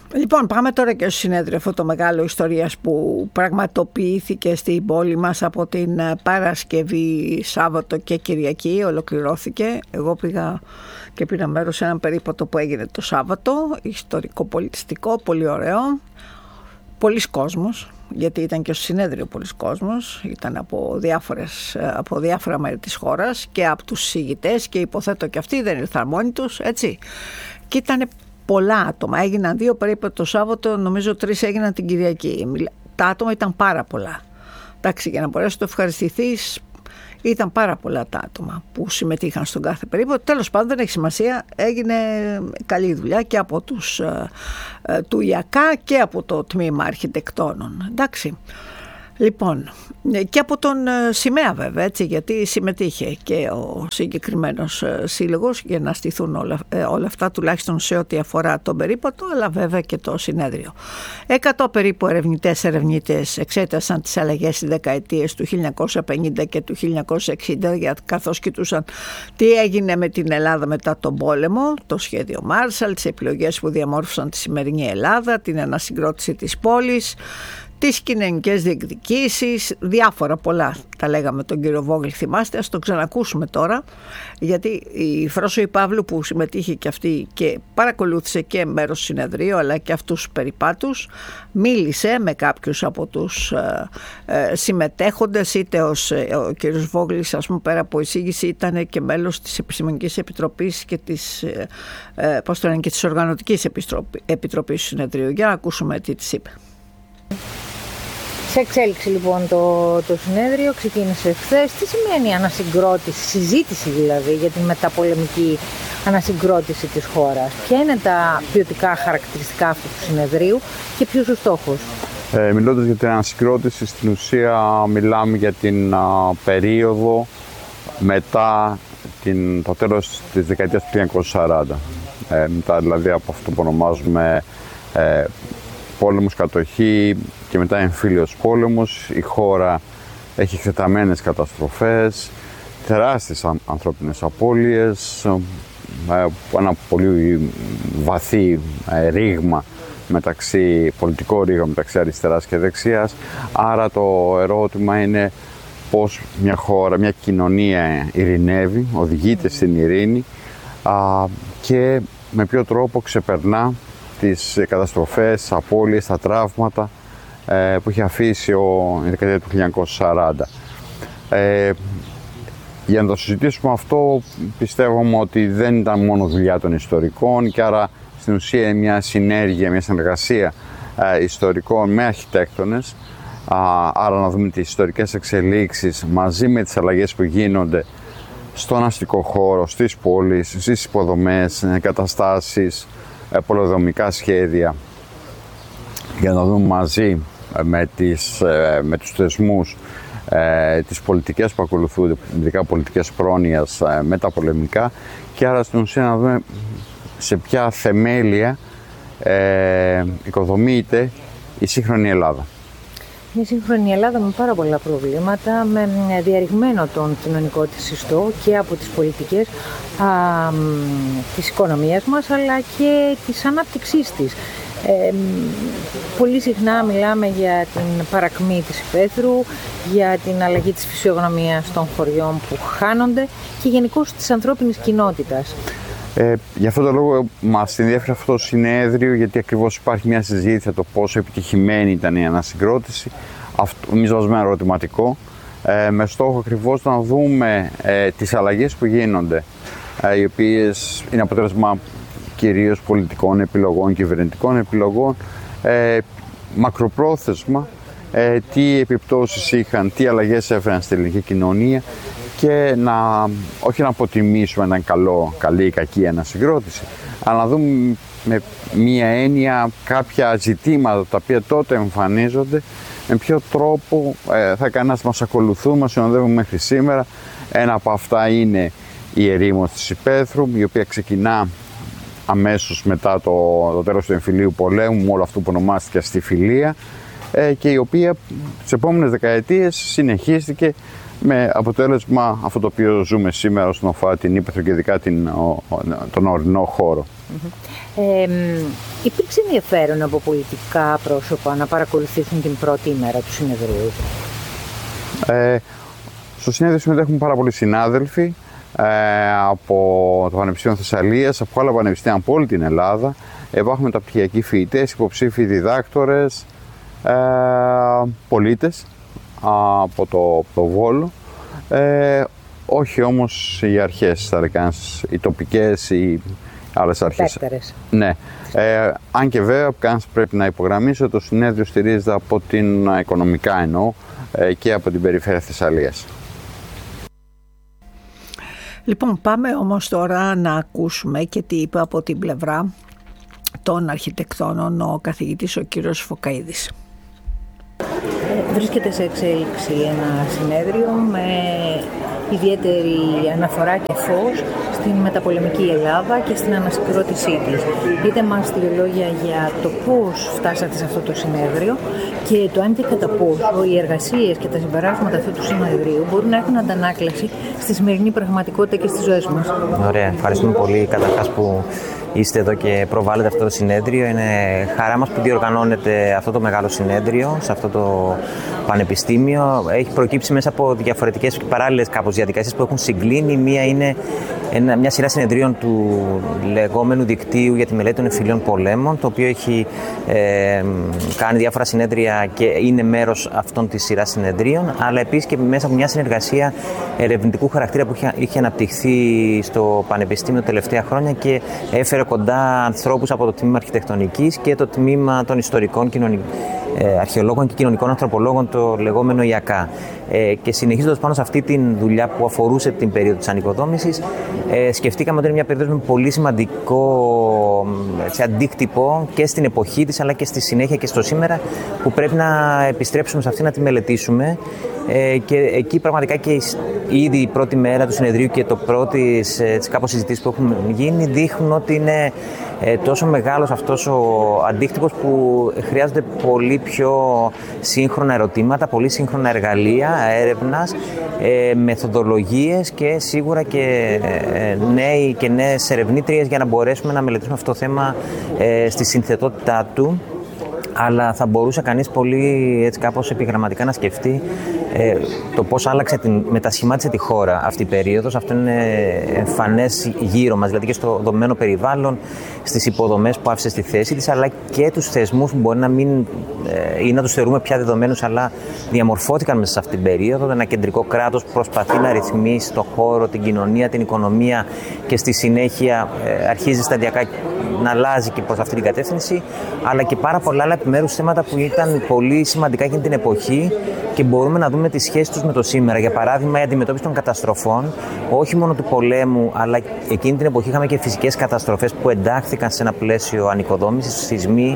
Λοιπόν, πάμε τώρα και στο συνέδριο, αυτό το μεγάλο ιστορίας που πραγματοποιήθηκε στην πόλη μας από την Παρασκευή, Σάββατο και Κυριακή. Ολοκληρώθηκε. Εγώ πήγα και πήρα μέρος σε έναν περίπατο που έγινε το Σάββατο, ιστορικό-πολιτιστικό, πολύ ωραίο. Πολλοί κόσμος, γιατί ήταν και στο συνέδριο πολλοί κόσμος, ήταν από διάφορα μέρη της χώρας και από τους συζητητές, και υποθέτω και αυτοί δεν ήρθαν μόνοι τους, έτσι. Και ήταν πολλά άτομα. Έγιναν 2 περίπου το Σάββατο, νομίζω 3 έγιναν την Κυριακή. Τα άτομα ήταν πάρα πολλά. Εντάξει, για να μπορέσεις να το ευχαριστηθείς, ήταν πάρα πολλά τα άτομα που συμμετείχαν στον κάθε περίπου. Τέλος πάντων, δεν έχει σημασία, έγινε καλή δουλειά και από τους του ΙΑΚΑ και από το τμήμα αρχιτεκτόνων. Εντάξει. Λοιπόν, και από τον Σημαία βέβαια, έτσι, γιατί συμμετείχε και ο συγκεκριμένος σύλλογος για να στηθούν όλα αυτά, τουλάχιστον σε ό,τι αφορά τον περίπατο, αλλά βέβαια και το συνέδριο. 100 περίπου ερευνητές εξέτασαν τις αλλαγές στις δεκαετίες του 1950 και του 1960, καθώς κοιτούσαν τι έγινε με την Ελλάδα μετά τον πόλεμο, το σχέδιο Μάρσαλ, τις επιλογές που διαμόρφωσαν τη σημερινή Ελλάδα, την ανασυγκρότηση της πόλης, τις κοινωνικές διεκδικήσεις, διάφορα πολλά τα λέγαμε τον κύριο Βόγλη, θυμάστε, ας το ξανακούσουμε τώρα, γιατί η Φρόσο η Παύλου που συμμετείχε και αυτή και παρακολούθησε και μέρος του συνεδρίου αλλά και αυτούς τους περιπάτους, μίλησε με κάποιους από τους συμμετέχοντες, είτε ο κύριος Βόγλης, ας πούμε, πέρα από εισήγηση ήταν και μέλος της Επιστημονικής Επιτροπής και της, και της Οργανωτικής Επιτροπής του συνεδρίου. Για να ακούσουμε τι της είπε. Σε εξέλιξη λοιπόν το συνέδριο ξεκίνησε χθες. Τι σημαίνει ανασυγκρότηση, συζήτηση δηλαδή για την μεταπολεμική ανασυγκρότηση της χώρας? Ποια είναι τα ποιοτικά χαρακτηριστικά αυτού του συνεδρίου και ποιους τους στόχους? Μιλώντας για την ανασυγκρότηση, στην ουσία μιλάμε για την περίοδο μετά το τέλος της δεκαετίας του 1940. Μετά δηλαδή από αυτό που ονομάζουμε πόλεμος, κατοχή και μετά εμφύλιος πόλεμος, η χώρα έχει εκτεταμένες καταστροφές, τεράστιες ανθρώπινες απώλειες, ένα πολύ βαθύ πολιτικό ρήγμα μεταξύ αριστεράς και δεξιάς. Άρα το ερώτημα είναι πώς μια χώρα, μια κοινωνία ειρηνεύει, οδηγείται στην ειρήνη και με ποιο τρόπο ξεπερνά τις καταστροφές, τις απώλειες, τα τραύματα που είχε αφήσει η δεκαετία του 1940. Για να το συζητήσουμε αυτό, πιστεύουμε ότι δεν ήταν μόνο δουλειά των ιστορικών και άρα στην ουσία μια συνέργεια, μια συνεργασία ιστορικών με αρχιτέκτονες, άρα να δούμε τις ιστορικές εξελίξεις μαζί με τις αλλαγές που γίνονται στον αστικό χώρο, στις πόλεις, στις υποδομές, εγκαταστάσεις, πολεοδομικά σχέδια, για να δούμε μαζί με τους θεσμούς τις πολιτικές που ακολουθούνται, ειδικά πολιτικές πρόνοιας μεταπολεμικά, και άρα στην ουσία να δούμε σε ποια θεμέλια οικοδομείται η σύγχρονη Ελλάδα. Μια σύγχρονη Ελλάδα με πάρα πολλά προβλήματα, με διαρριγμένο τον κοινωνικό της ιστό και από τις πολιτικές της οικονομίας μας, αλλά και της ανάπτυξής της. Πολύ συχνά μιλάμε για την παρακμή της υπαίθρου, για την αλλαγή της φυσιογνωμίας των χωριών που χάνονται και γενικώς της ανθρώπινης κοινότητας. Γι' αυτόν τον λόγο μας ενδιαφέρει αυτό το συνέδριο, γιατί ακριβώς υπάρχει μια συζήτηση για το πόσο επιτυχημένη ήταν η ανασυγκρότηση. Εμείς βάζουμε ένα ερωτηματικό με στόχο ακριβώς να δούμε τις αλλαγές που γίνονται, οι οποίες είναι αποτέλεσμα κυρίως πολιτικών επιλογών, κυβερνητικών επιλογών, μακροπρόθεσμα, τι επιπτώσεις είχαν, τι αλλαγές έφεραν στην ελληνική κοινωνία, και όχι να αποτιμήσουμε έναν καλή ή κακή ανασυγκρότηση, αλλά να δούμε με μία έννοια κάποια ζητήματα τα οποία τότε εμφανίζονται, με ποιο τρόπο θα κάνει να μας ακολουθούν, μας συνοδεύουν μέχρι σήμερα. Ένα από αυτά είναι η ερήμωση της υπαίθρου, η οποία ξεκινά αμέσως μετά το τέλος του εμφυλίου πολέμου, με όλο αυτό που ονομάστηκε αστιφιλία, και η οποία τις επόμενες δεκαετίες συνεχίστηκε με αποτέλεσμα αυτό το οποίο ζούμε σήμερα όσον αφορά την ύπαιθρο και ειδικά τον ορεινό χώρο. Υπήρξε ενδιαφέρον από πολιτικά πρόσωπα να παρακολουθήσουν την πρώτη ημέρα του συνεδρίου? Στο συνέδριο συμμετέχουν πάρα πολλοί συνάδελφοι από το Πανεπιστήμιο Θεσσαλίας, από άλλα πανεπιστήμια από όλη την Ελλάδα. Υπάρχουν μεταπτυχιακοί φοιτητές, υποψήφοι διδάκτορες, πολίτες από το Βόλο. Όχι όμως οι αρχές, οι τοπικές ή άλλες αρχές. Ναι. Αν και βέβαια πρέπει να υπογραμμίσω ότι το συνέδριο στηρίζεται από την οικονομικά εννοώ και από την περιφέρεια Θεσσαλίας. Λοιπόν, πάμε όμως τώρα να ακούσουμε και τι είπε από την πλευρά των αρχιτεκτόνων ο καθηγητής ο κύριος Φωκαίδης. Βρίσκεται σε εξέλιξη ένα συνέδριο με ιδιαίτερη αναφορά και φως στην μεταπολεμική Ελλάδα και στην ανασυγκρότησή της. Πείτε μας δύο λόγια για το πώς φτάσατε σε αυτό το συνέδριο και το αν και κατά πόσο οι εργασίες και τα συμπεράσματα αυτού του συνεδρίου μπορούν να έχουν αντανάκλαση στη σημερινή πραγματικότητα και στις ζωές μας. Ωραία, ευχαριστούμε πολύ καταρχάς που είστε εδώ και προβάλλετε αυτό το συνέδριο. Είναι χαρά μας που διοργανώνεται αυτό το μεγάλο συνέδριο σε αυτό το πανεπιστήμιο. Έχει προκύψει μέσα από διαφορετικές και παράλληλες κάπως διαδικασίες που έχουν συγκλίνει. Μία είναι μια σειρά συνεδρίων του λεγόμενου δικτύου για τη μελέτη των εμφυλίων πολέμων, το οποίο έχει κάνει διάφορα συνέδρια και είναι μέρος αυτών της σειράς συνεδρίων, αλλά επίσης και μέσα από μια συνεργασία ερευνητικού χαρακτήρα που είχε αναπτυχθεί στο Πανεπιστήμιο τελευταία χρόνια και έφερε κοντά ανθρώπους από το τμήμα αρχιτεκτονικής και το τμήμα των ιστορικών αρχαιολόγων και κοινωνικών ανθρωπολόγων, το λεγόμενο ΙΑΚΑ. Και συνεχίζοντας πάνω σε αυτή τη δουλειά που αφορούσε την περίοδο της ανοικοδόμησης, σκεφτήκαμε ότι είναι μια περίοδος με πολύ σημαντικό αντίκτυπο και στην εποχή της, αλλά και στη συνέχεια και στο σήμερα, που πρέπει να επιστρέψουμε σε αυτή να τη μελετήσουμε. Και εκεί πραγματικά και ήδη η πρώτη μέρα του συνεδρίου και το πρώτης κάπως συζητήσεις που έχουν γίνει δείχνουν ότι είναι τόσο μεγάλος αυτός ο αντίκτυπος που χρειάζονται πολύ πιο σύγχρονα ερωτήματα, πολύ σύγχρονα εργαλεία έρευνας, μεθοδολογίες και σίγουρα και νέοι και νέες ερευνήτριες για να μπορέσουμε να μελετήσουμε αυτό το θέμα στη συνθετότητά του. Αλλά θα μπορούσε κανείς πολύ έτσι κάπως επιγραμματικά να σκεφτεί το πώς άλλαξε, μετασχημάτισε τη χώρα αυτή η περίοδος. Αυτό είναι εμφανές γύρω μας, δηλαδή και στο δομμένο περιβάλλον, στις υποδομές που άφησε στη θέση της, αλλά και τους θεσμούς που μπορεί να μην ή να τους θεωρούμε πια δεδομένους, αλλά διαμορφώθηκαν μέσα σε αυτή την περίοδο. Ένα κεντρικό κράτος που προσπαθεί να ρυθμίσει το χώρο, την κοινωνία, την οικονομία και στη συνέχεια αρχίζει σταδιακά να αλλάζει και προς αυτή την κατεύθυνση, αλλά και πάρα πολλά άλλα επιμέρους θέματα που ήταν πολύ σημαντικά εκείνη την εποχή και μπορούμε να δούμε τη σχέση τους με το σήμερα. Για παράδειγμα, η αντιμετώπιση των καταστροφών, όχι μόνο του πολέμου, αλλά εκείνη την εποχή είχαμε και φυσικές καταστροφές που εντάχθηκαν σε ένα πλαίσιο ανοικοδόμησης, σεισμοί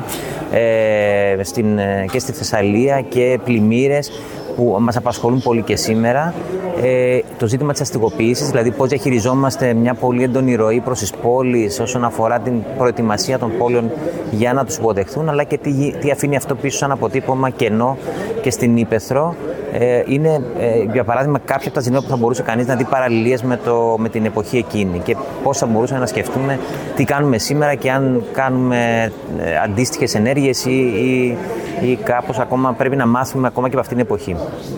και στη Θεσσαλία και πλημμύρες που μας απασχολούν πολύ και σήμερα. Το ζήτημα της αστικοποίησης, δηλαδή πώς διαχειριζόμαστε μια πολύ έντονη ροή προς τις πόλεις όσον αφορά την προετοιμασία των πόλεων για να τους υποδεχθούν, αλλά και τι αφήνει αυτό πίσω σαν αποτύπωμα κενό και στην ύπαιθρο. Είναι, για παράδειγμα, κάποια από τα ζητήματα που θα μπορούσε κανείς να δει παραλληλίες με την εποχή εκείνη και πώς θα μπορούσαμε να σκεφτούμε τι κάνουμε σήμερα και αν κάνουμε αντίστοιχες ενέργειες ή κάπως ακόμα πρέπει να μάθουμε ακόμα και από αυτήν την εποχή.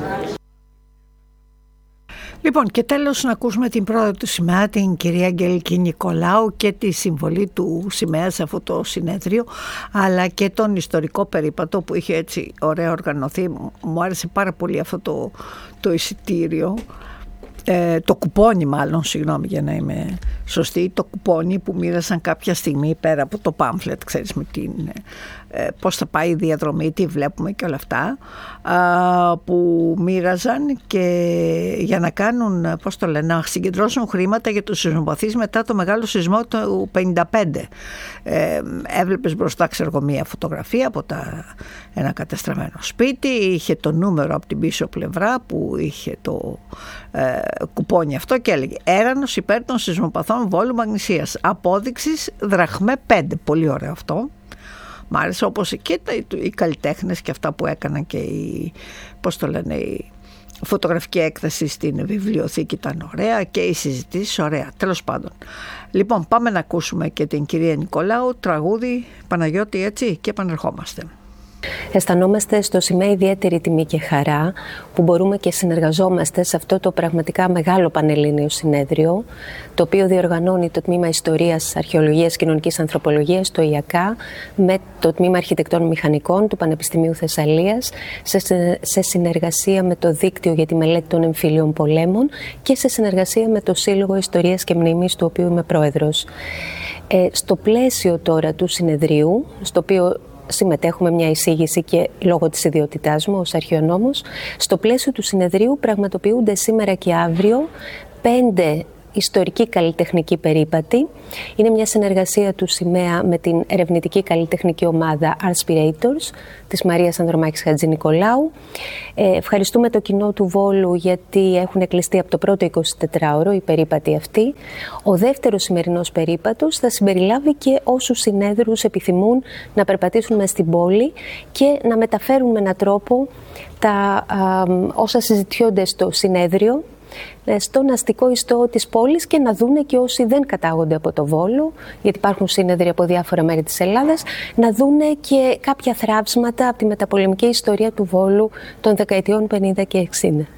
Λοιπόν, και τέλος να ακούσουμε την πρόεδρο του ΣΥΜΕΑ, την κυρία Αγγελική Νικολάου, και τη συμβολή του ΣΥΜΕΑ σε αυτό το συνέδριο, αλλά και τον ιστορικό περίπατο που είχε έτσι ωραία οργανωθεί. Μου άρεσε πάρα πολύ αυτό το εισιτήριο, το κουπόνι μάλλον, συγγνώμη για να είμαι σωστή, το κουπόνι που μοίρασαν κάποια στιγμή πέρα από το πάμφλετ, ξέρεις, με πώς θα πάει η διαδρομή, τι βλέπουμε και όλα αυτά, που μοίραζαν και για να κάνουν, πώς το λένε, να συγκεντρώσουν χρήματα για τους σεισμοπαθείς μετά το μεγάλο σεισμό του 1955. Έβλεπες μπροστά, ξέρω, μία φωτογραφία από ένα κατεστραμμένο σπίτι, είχε το νούμερο από την πίσω πλευρά που είχε το κουπόνι αυτό και έλεγε «Έρανος υπέρ των σεισμοπαθών Βόλου Μαγνησίας, απόδειξης δραχμέ 5». Πολύ ωραίο αυτό. Μ' άρεσε, όπως και οι καλλιτέχνες και αυτά που έκαναν και φωτογραφική έκθεση στην βιβλιοθήκη ήταν ωραία και οι συζητήσεις ωραία, τέλος πάντων. Λοιπόν, πάμε να ακούσουμε και την κυρία Νικολάου, τραγούδι Παναγιώτη, έτσι, και επανερχόμαστε. Αισθανόμαστε στο σημείο ιδιαίτερη τιμή και χαρά που μπορούμε και συνεργαζόμαστε σε αυτό το πραγματικά μεγάλο πανελλήνιο συνέδριο, το οποίο διοργανώνει το Τμήμα Ιστορίας, Αρχαιολογίας και Κοινωνικής Ανθρωπολογίας, το ΙΑΚΑ, με το Τμήμα Αρχιτεκτών Μηχανικών του Πανεπιστημίου Θεσσαλίας, σε συνεργασία με το Δίκτυο για τη Μελέτη των Εμφυλίων Πολέμων και σε συνεργασία με το Σύλλογο Ιστορίας και Μνήμης, του οποίου είμαι πρόεδρος. Στο πλαίσιο τώρα του συνεδρίου, στο οποίο συμμετέχουμε μια εισήγηση και λόγω της ιδιότητάς μου ως αρχαιονόμος, στο πλαίσιο του συνεδρίου πραγματοποιούνται σήμερα και αύριο 5 ιστορική καλλιτεχνική περίπατη. Είναι μια συνεργασία του ΣΥΜΕΑ με την ερευνητική καλλιτεχνική ομάδα Artspirators της Μαρίας Ανδρομάκης Χατζηνικολάου. Ευχαριστούμε το κοινό του Βόλου γιατί έχουν κλειστεί από το πρώτο 24ωρο η περίπατη αυτή. Ο δεύτερος σημερινός περίπατος θα συμπεριλάβει και όσους συνέδρους επιθυμούν να περπατήσουν μες στην πόλη και να μεταφέρουν με έναν τρόπο όσα συζητιόνται στο συνέδριο στον αστικό ιστό της πόλης και να δούνε και όσοι δεν κατάγονται από το Βόλο, γιατί υπάρχουν σύνεδροι από διάφορα μέρη της Ελλάδας, να δούνε και κάποια θράψματα από τη μεταπολεμική ιστορία του Βόλου των δεκαετιών 50 και 60.